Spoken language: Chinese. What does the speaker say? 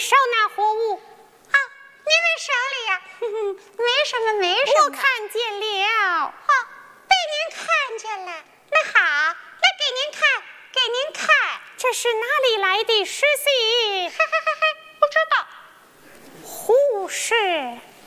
手拿货物。 啊，你们手里呀？没什么，没什么。 我看见了。 哦，被您看见了。那好，那给您看，给您看。 这是哪里来的诗信？ 不知道。 胡适。